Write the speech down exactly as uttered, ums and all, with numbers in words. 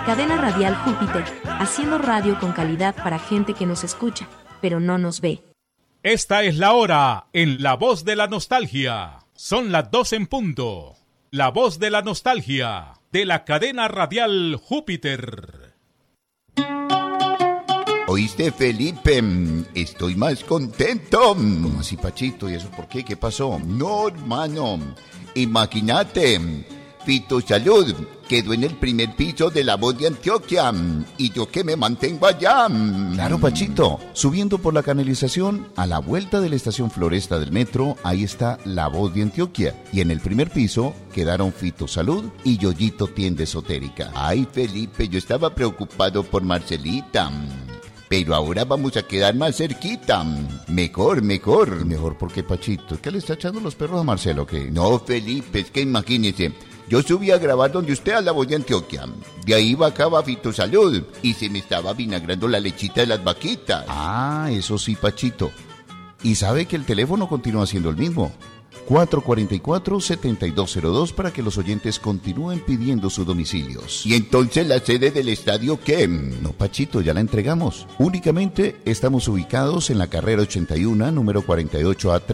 Cadena Radial Júpiter, haciendo radio con calidad para gente que nos escucha, pero no nos ve. Esta es la hora en La Voz de la Nostalgia. Son las dos en punto. La Voz de la Nostalgia, de la Cadena Radial Júpiter. ¿Oíste, Felipe? Estoy más contento. ¿Cómo así, Pachito? ¿Y eso por qué? ¿Qué pasó? No, hermano. Imagínate. Fito Salud quedó en el primer piso de La Voz de Antioquia. Y yo que me mantengo allá. Claro, Pachito. Subiendo por la canalización, a la vuelta de la estación Floresta del metro, ahí está La Voz de Antioquia. Y en el primer piso quedaron Fito Salud y Yoyito Tienda Esotérica. Ay, Felipe, yo estaba preocupado por Marcelita. Pero ahora vamos a quedar más cerquita. Mejor, mejor. ¿Mejor por qué, Pachito? ¿Qué le está echando los perros a Marcelo o qué? No, Felipe, es que imagínese. Yo subí a grabar donde usted a La Voz de Antioquia. De ahí bajaba Fito Salud. Y se me estaba vinagrando la lechita de las vaquitas. Ah, eso sí, Pachito. Y sabe que el teléfono continúa siendo el mismo. cuatro cuatro cuatro, siete dos cero dos para que los oyentes continúen pidiendo sus domicilios. ¿Y entonces la sede del estadio qué? No, Pachito, ya la entregamos. Únicamente estamos ubicados en la carrera ochenta y uno, número cuarenta y ocho A tres.